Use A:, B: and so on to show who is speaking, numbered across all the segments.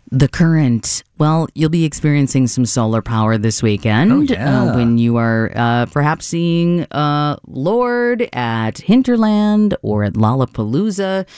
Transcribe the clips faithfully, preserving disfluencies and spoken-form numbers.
A: The Current. Well, you'll be experiencing some solar power this weekend.
B: Oh, yeah.
A: uh, when you are uh, perhaps seeing uh, Lorde at Hinterland or at Lollapalooza.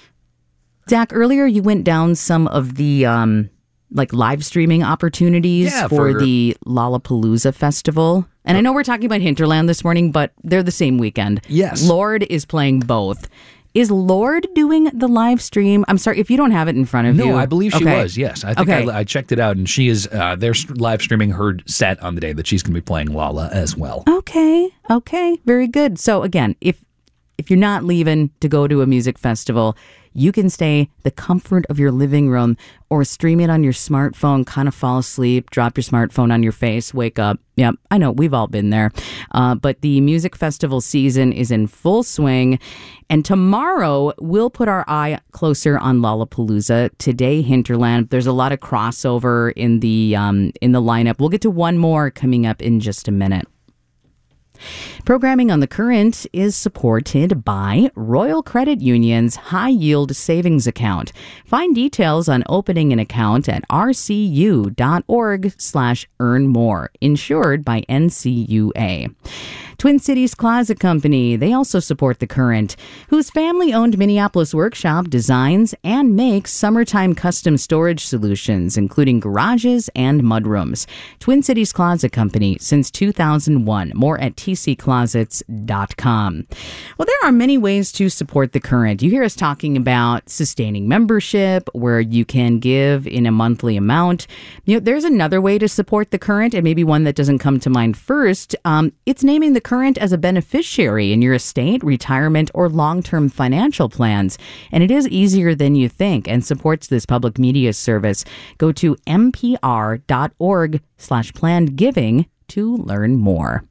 A: Zach, earlier you went down some of the um, like live streaming opportunities
B: Yeah,
A: for,
B: for-
A: the Lollapalooza festival. And I know we're talking about Hinterland this morning, but they're the same weekend.
B: Yes.
A: Lorde is playing both. Is Lorde doing the live stream? I'm sorry, if you don't have it in front of
B: No,
A: you.
B: I believe she
A: Okay.
B: was. Yes, I think
A: Okay.
B: I, I checked it out, and she is. Uh, they're st- live streaming her set on the day that she's going to be playing Lala as well.
A: Okay, okay, very good. So again, if if you're not leaving to go to a music festival, you can stay the comfort of your living room or stream it on your smartphone, kind of fall asleep, drop your smartphone on your face, wake up. Yep, I know, we've all been there. Uh, but the music festival season is in full swing. And tomorrow, we'll put our eye closer on Lollapalooza. Today, Hinterland. There's a lot of crossover in the um, in the lineup. We'll get to one more coming up in just a minute. Programming on The Current is supported by Royal Credit Union's High Yield Savings Account. Find details on opening an account at rcu.org slash earn more, insured by N C U A. Twin Cities Closet Company, they also support The Current, whose family-owned Minneapolis workshop designs and makes summertime custom storage solutions, including garages and mudrooms. Twin Cities Closet Company since two thousand one. More at t c closets dot com. Well, there are many ways to support The Current. You hear us talking about sustaining membership, where you can give in a monthly amount. You know, there's another way to support The Current, and maybe one that doesn't come to mind first. Um, it's naming The Current as a beneficiary in your estate, retirement, or long-term financial plans. And it is easier than you think and supports this public media service. Go to npr.org slash planned giving to learn more.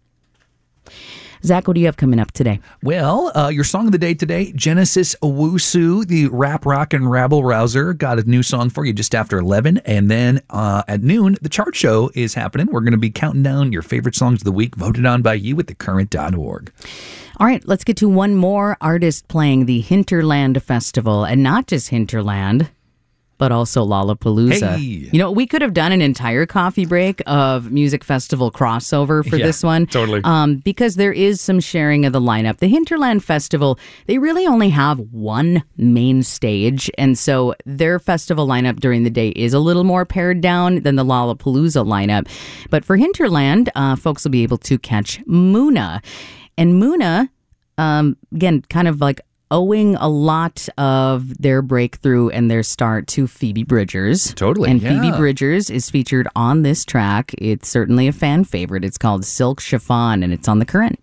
A: Zach, what do you have coming up today?
B: Well, uh, your song of the day today, Genesis Owusu, the rap, rock, and rabble rouser, got a new song for you just after eleven. And then uh, at noon, the chart show is happening. We're going to be counting down your favorite songs of the week, voted on by you at the current dot org.
A: All right, let's get to one more artist playing the Hinterland Festival. And not just Hinterland, but also Lollapalooza.
B: Hey.
A: You know, we could have done an entire coffee break of music festival crossover for
B: Yeah,
A: this one.
B: totally.
A: Um, because there is some sharing of the lineup. The Hinterland Festival, they really only have one main stage. And so their festival lineup during the day is a little more pared down than the Lollapalooza lineup. But for Hinterland, uh, folks will be able to catch Muna. And Muna, um, again, kind of like owing a lot of their breakthrough and their start to Phoebe Bridgers.
B: Totally,
A: And
B: yeah.
A: Phoebe Bridgers is featured on this track. It's certainly a fan favorite. It's called Silk Chiffon, and it's on The Current.